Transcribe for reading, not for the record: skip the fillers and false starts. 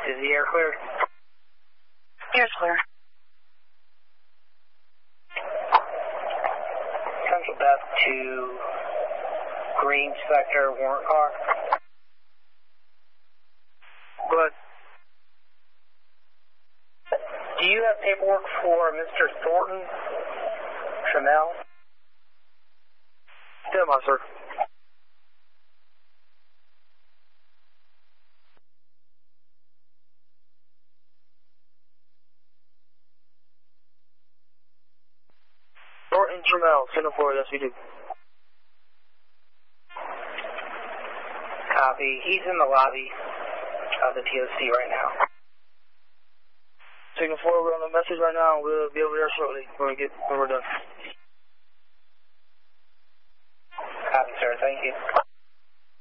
Is the air clear? Air's clear. Central Beth to Green Sector, warrant car. Go ahead. Do you have paperwork for Mr. Thornton Trammell? Stand by, sir. Thornton Trammell, send him forward, yes we do. Copy. He's in the lobby of the TOC right now. Taking forward on the message right now, we'll be over there shortly when we're done.